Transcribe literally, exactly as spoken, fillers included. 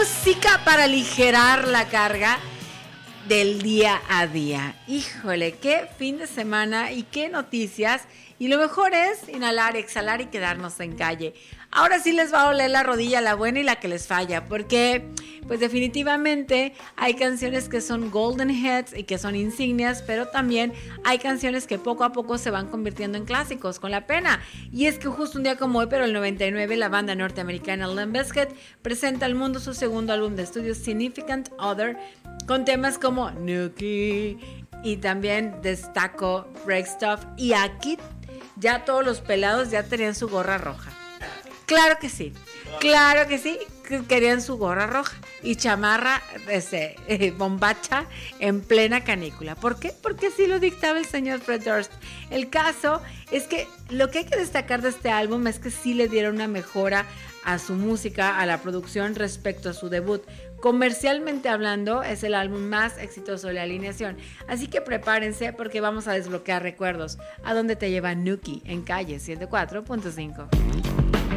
música para aligerar la carga del día a día. Híjole, qué fin de semana y qué noticias. Y lo mejor es inhalar, exhalar y quedarnos en calle. Ahora sí les va a doler la rodilla, la buena y la que les falla, porque pues definitivamente hay canciones que son golden hits y que son insignias, pero también hay canciones que poco a poco se van convirtiendo en clásicos, con la pena. Y es que justo un día como hoy, pero el noventa y nueve, la banda norteamericana Limp Bizkit presenta al mundo su segundo álbum de estudio Significant Other, con temas como Nookie y también destaco Break Stuff. Y aquí ya todos los pelados ya tenían su gorra roja. Claro que sí, claro que sí, querían su gorra roja y chamarra este, eh, bombacha en plena canícula. ¿Por qué? Porque así lo dictaba el señor Fred Durst. El caso es que lo que hay que destacar de este álbum es que sí le dieron una mejora a su música, a la producción respecto a su debut. Comercialmente hablando, es el álbum más exitoso de la alineación. Así que prepárense porque vamos a desbloquear recuerdos. ¿A dónde te lleva Nookie? En Calle ciento cuatro punto cinco.